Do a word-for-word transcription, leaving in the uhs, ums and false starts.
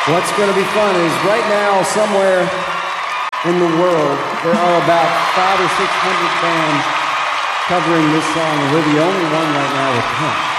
What's going to be fun is right now, somewhere in the world, there are about five or six hundred bands covering this song, and we're the only one right now with ten.